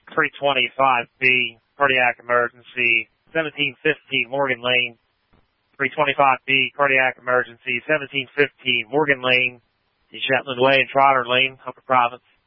325B, cardiac emergency, 1715 Morgan Lane. 325B, cardiac emergency, 1715 Morgan Lane, Shetland Way and Trotter Lane, Upper Province.